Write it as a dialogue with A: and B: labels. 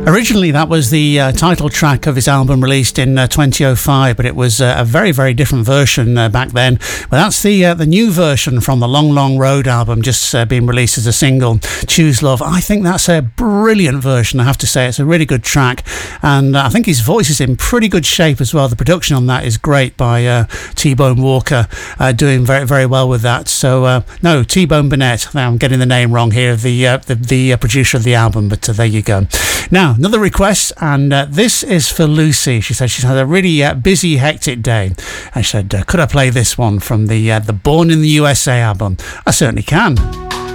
A: Originally, that was the title track of his album released in 2005, but it was a very, very different version back then. But that's the new version from the Long, Long Road album, just being released as a single, Choose Love. I think that's a brilliant version, I have to say. It's a really good track, and I think his voice is in pretty good shape as well. The production on that is great by T-Bone Walker, doing very, very well with that. So, no, T-Bone Burnett, I'm getting the name wrong here, the producer of the album, but there you go. Now, another request, and this is for Lucy. She said she's had a really busy, hectic day. I said, could I play this one from the Born in the USA album? I certainly can.